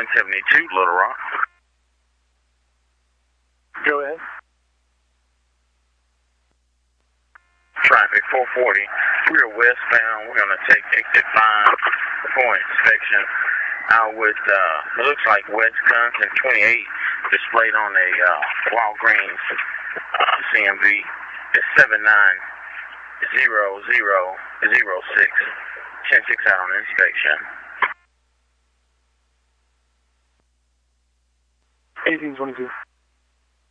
1072 Little Rock. Go ahead. Traffic 440. We are westbound. We're going to take exit 5 for inspection. It looks like West Gunson 28 displayed on a Walgreens CMV. It's 790006. 10-6 out on inspection. 1822.